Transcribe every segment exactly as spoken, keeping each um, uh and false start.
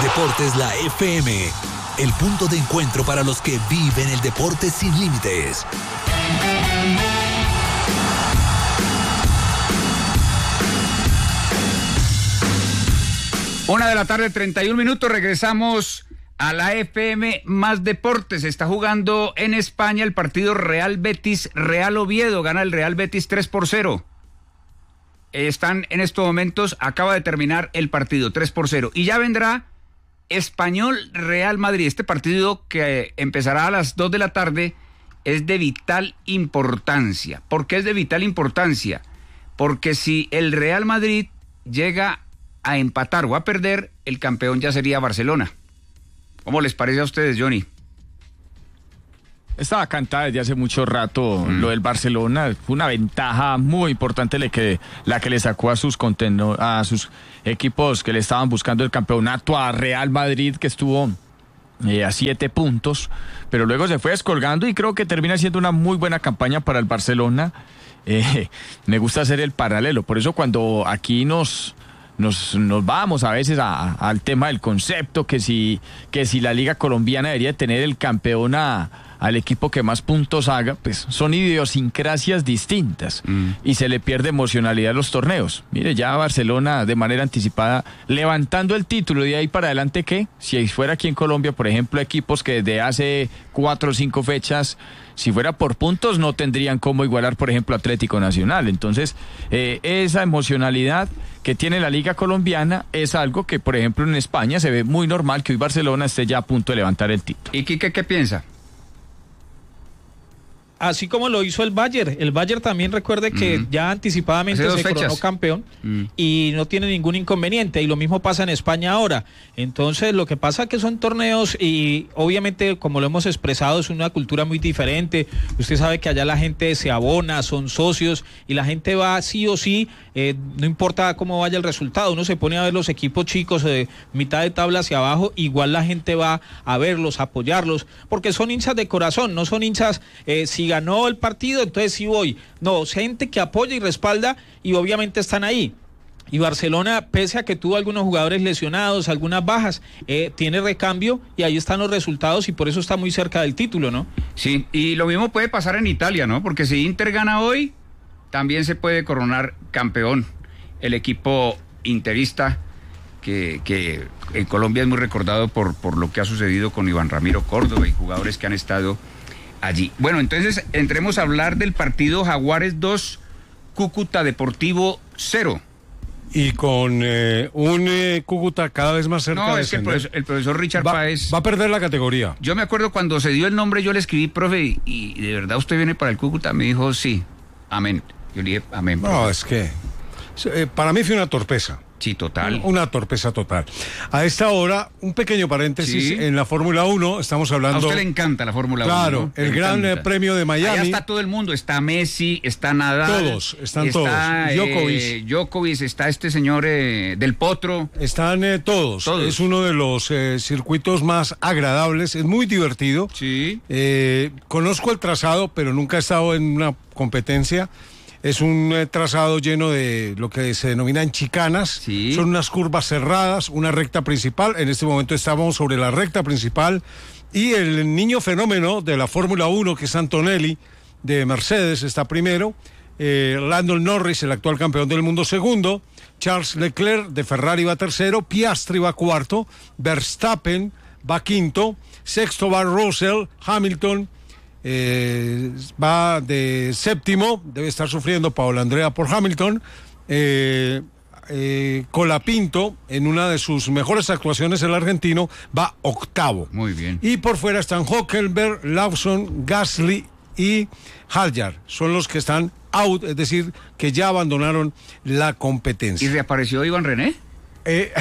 Deportes La F M, el punto de encuentro para los que viven el deporte sin límites. Una de la tarde, treinta y un minutos, regresamos a la F M Más Deportes. Está jugando en España el partido Real Betis-Real Oviedo. Gana el Real Betis tres por cero. Están en estos momentos, acaba de terminar el partido tres por cero. Y ya vendrá Español-Real Madrid. Este partido que empezará a las dos de la tarde es de vital importancia. ¿Por qué es de vital importancia? Porque si el Real Madrid llega a empatar o a perder, el campeón ya sería Barcelona. ¿Cómo les parece a ustedes, Johnny? Estaba cantada desde hace mucho rato mm. lo del Barcelona. Fue una ventaja muy importante la que, la que le sacó a sus, conteno, a sus equipos que le estaban buscando el campeonato, a Real Madrid, que estuvo eh, a siete puntos, pero luego se fue descolgando y creo que termina siendo una muy buena campaña para el Barcelona. Eh, me gusta hacer el paralelo, por eso cuando aquí nos... Nos, nos vamos a veces a, a, al tema del concepto, que si, que si la Liga Colombiana debería tener el campeón a, al equipo que más puntos haga, pues son idiosincrasias distintas mm. y se le pierde emocionalidad a los torneos. Mire, ya Barcelona de manera anticipada levantando el título, y de ahí para adelante, ¿qué? Si fuera aquí en Colombia, por ejemplo, equipos que desde hace cuatro o cinco fechas, si fuera por puntos, no tendrían cómo igualar, por ejemplo, Atlético Nacional. Entonces, eh, esa emocionalidad que tiene la Liga Colombiana es algo que, por ejemplo, en España se ve muy normal que hoy Barcelona esté ya a punto de levantar el título. ¿Y Quique qué piensa? Así como lo hizo el Bayern. El Bayern también, recuerde que mm. ya anticipadamente se fechas. coronó campeón mm. y no tiene ningún inconveniente, y lo mismo pasa en España ahora. Entonces, lo que pasa es que son torneos y obviamente, como lo hemos expresado, es una cultura muy diferente. Usted sabe que allá la gente se abona, son socios, y la gente va sí o sí, eh, no importa cómo vaya el resultado. Uno se pone a ver los equipos chicos de mitad de tabla hacia abajo, igual la gente va a verlos, a apoyarlos, porque son hinchas de corazón, no son hinchas eh, si ganó el partido, entonces sí voy. No, gente que apoya y respalda, y obviamente están ahí. Y Barcelona, pese a que tuvo algunos jugadores lesionados, algunas bajas, eh, tiene recambio, y ahí están los resultados, y por eso está muy cerca del título, ¿no? Sí, y lo mismo puede pasar en Italia, ¿no? Porque si Inter gana hoy, también se puede coronar campeón el equipo interista, que, que en Colombia es muy recordado por, por lo que ha sucedido con Iván Ramiro Córdoba y jugadores que han estado allí. Bueno, entonces entremos a hablar del partido Jaguares dos, Cúcuta Deportivo cero. Y con eh, un eh, Cúcuta cada vez más cerca no, de es que el profesor, el profesor Richard va, Páez va a perder la categoría. Yo me acuerdo cuando se dio el nombre, yo le escribí, profe, y, y de verdad usted viene para el Cúcuta. Me dijo, sí, amén. Yo le dije, amén, profe. No, es que eh, para mí fue una torpeza. Sí, total. Una torpeza total. A esta hora, un pequeño paréntesis, sí. En la Fórmula uno, estamos hablando... A usted le encanta la Fórmula uno. Claro, ¿no? el Gran encanta. Premio de Miami. Allá está todo el mundo, está Messi, está Nadal. Todos, están está, todos. Djokovic. Eh, Djokovic, está este señor eh, del Potro. Están eh, todos. todos. Es uno de los eh, circuitos más agradables, es muy divertido. Sí. Eh, conozco el trazado, pero nunca he estado en una competencia. Es un eh, trazado lleno de lo que se denominan chicanas. Sí. Son unas curvas cerradas, una recta principal. En este momento estamos sobre la recta principal. Y el niño fenómeno de la Fórmula uno, que es Antonelli, de Mercedes, está primero. Eh, Lando Norris, el actual campeón del mundo, segundo. Charles Leclerc, de Ferrari, va tercero. Piastri va cuarto. Verstappen va quinto. Sexto va Russell. Hamilton Eh, va de séptimo, debe estar sufriendo Paola Andrea por Hamilton. eh, eh, Colapinto, en una de sus mejores actuaciones, el argentino, va octavo. Muy bien. Y por fuera están Hülkenberg, Lawson, Gasly y Hadjar. Son los que están out, es decir, que ya abandonaron la competencia. ¿Y reapareció Iván René? Eh,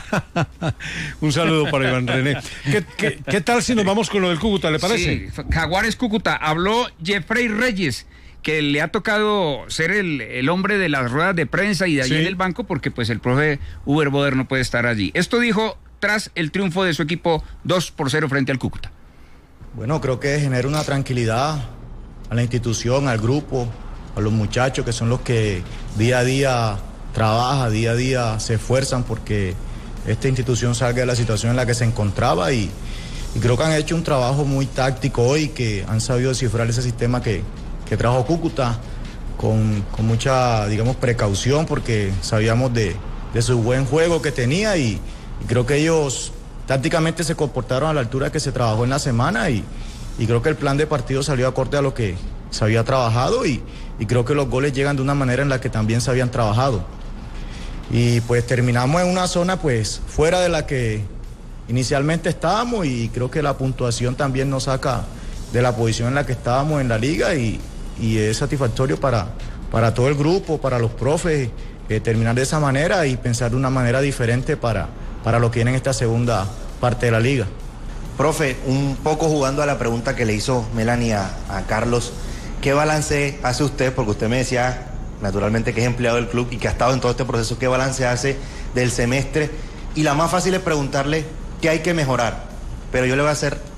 un saludo para Iván René. ¿Qué, qué, ¿Qué tal si nos vamos con lo del Cúcuta, le parece? Sí, Jaguares Cúcuta. Habló Jeffrey Reyes, que le ha tocado ser el, el hombre de las ruedas de prensa y de allí sí. en el banco, porque pues el profe Uber Boder no puede estar allí. Esto dijo tras el triunfo de su equipo dos por cero frente al Cúcuta. Bueno, creo que genera una tranquilidad a la institución, al grupo, a los muchachos que son los que día a día trabajan, día a día se esfuerzan porque esta institución salga de la situación en la que se encontraba y, y creo que han hecho un trabajo muy táctico hoy, que han sabido descifrar ese sistema que, que trajo Cúcuta con, con mucha, digamos, precaución, porque sabíamos de, de su buen juego que tenía y, y creo que ellos tácticamente se comportaron a la altura que se trabajó en la semana y, y creo que el plan de partido salió acorde a lo que se había trabajado y, y creo que los goles llegan de una manera en la que también se habían trabajado. Y pues terminamos en una zona pues fuera de la que inicialmente estábamos y creo que la puntuación también nos saca de la posición en la que estábamos en la liga y, y es satisfactorio para, para todo el grupo, para los profes, eh, terminar de esa manera y pensar de una manera diferente para, para lo que viene en esta segunda parte de la liga. Profe, un poco jugando a la pregunta que le hizo Melanie a, a Carlos, ¿qué balance hace usted? Porque usted me decía naturalmente que es empleado del club y que ha estado en todo este proceso, ¿qué balance hace del semestre? Y la más fácil es preguntarle qué hay que mejorar, pero yo le voy a hacer